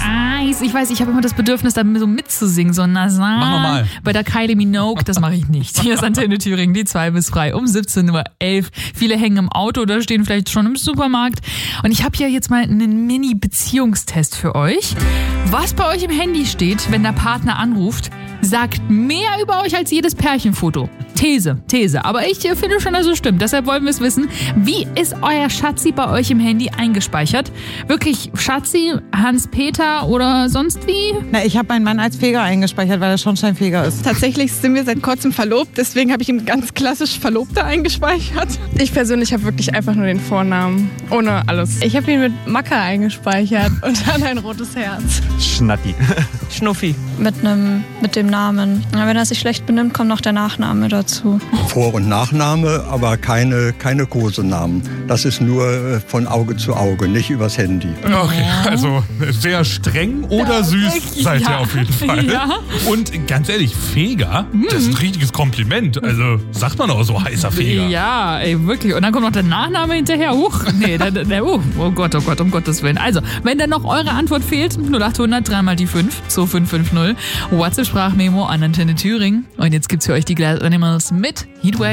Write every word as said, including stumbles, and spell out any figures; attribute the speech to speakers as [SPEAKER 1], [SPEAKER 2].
[SPEAKER 1] weiß, ich weiß, ich habe immer das Bedürfnis, da so mitzusingen, so nasal.
[SPEAKER 2] Mach nochmal.
[SPEAKER 1] Bei der Kylie Minogue, das mache ich nicht. Hier ist Antenne Thüringen, die zwei bis frei um siebzehn Uhr elf. Viele hängen im Auto oder stehen vielleicht schon im Supermarkt. Und ich habe hier jetzt mal einen Mini-Beziehungstest für euch. Was bei euch im Handy steht, wenn der Partner anruft, sagt mehr über euch als jedes Pärchenfoto. These, These. Aber ich äh, finde schon, dass es stimmt. Deshalb wollen wir es wissen. Wie ist euer Schatzi bei euch im Handy eingespeichert? Wirklich Schatzi, Hans-Peter oder sonst wie?
[SPEAKER 3] Na, ich habe meinen Mann als Feger eingespeichert, weil er Schornsteinfeger ist.
[SPEAKER 4] Tatsächlich sind wir seit kurzem verlobt, deswegen habe ich ihm ganz klassisch Verlobter eingespeichert. Ich persönlich habe wirklich einfach nur den Vornamen, ohne alles. Ich habe ihn mit Macke eingespeichert und dann ein rotes Herz.
[SPEAKER 5] Schnatti.
[SPEAKER 6] Schnuffi.
[SPEAKER 7] Mit, nem, mit dem Namen. Ja, wenn er sich schlecht benimmt, kommt noch der Nachname dazu.
[SPEAKER 8] Vor- und Nachname, aber keine, keine Kosenamen. Das ist nur von Auge zu Auge, nicht übers Handy.
[SPEAKER 2] Okay, also sehr streng oder süß seid ihr
[SPEAKER 1] ja.
[SPEAKER 2] auf jeden Fall.
[SPEAKER 1] Ja.
[SPEAKER 2] Und ganz ehrlich, Feger, das ist ein richtiges Kompliment. Also sagt man auch so heißer Feger.
[SPEAKER 1] Ja, ey, wirklich. Und dann kommt noch der Nachname hinterher. Huch, nee, der, der, oh, oh Gott, oh Gott, um Gottes Willen. Also, wenn dann noch eure Antwort fehlt, null acht hundert, drei mal die fünf, zwei fünf fünf null, WhatsApp-Sprachmemo an Antenne Thüringen. Und jetzt gibt's für euch die Glass Animals mit Heatwave.